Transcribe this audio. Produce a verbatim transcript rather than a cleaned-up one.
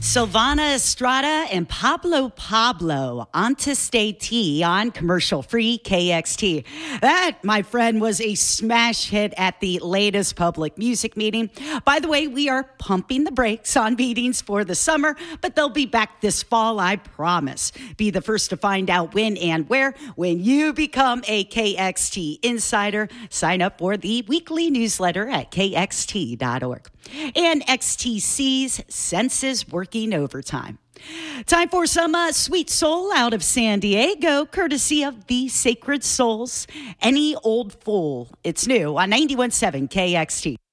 Silvana Estrada and Pablo Pablo, Antestate T on commercial-free K X T. That, my friend, was a smash hit at the latest public music meeting. By the way, we are pumping the brakes on meetings for the summer, but they'll be back this fall, I promise. Be the first to find out when and where when you become a K X T insider. Sign up for the weekly newsletter at K X T dot org. And X T C's senses working overtime. Time for some uh, sweet soul out of San Diego, courtesy of the Sacred Souls. Any Old Fool. It's new on ninety-one point seven K X T.